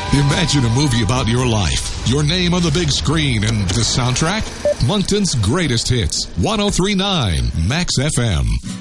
Imagine a movie about your life, your name on the big screen, and the soundtrack? Moncton's greatest hits, 103.9 Max FM.